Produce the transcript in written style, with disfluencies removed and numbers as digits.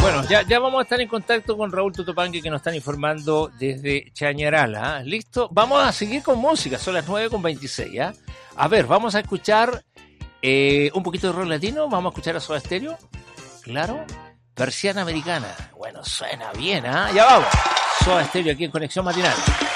Bueno, ya vamos a estar en contacto con Raúl Totopangue, que nos están informando desde Chañaral. ¿Ah? ¿Listo? Vamos a seguir con música, son las 9:26. ¿Ah? A ver, vamos a escuchar un poquito de rock latino, vamos a escuchar a Soda Stereo. Claro, Persiana Americana. Bueno, suena bien, ¿ah? Ya vamos. Soda Stereo aquí en Conexión Matinal.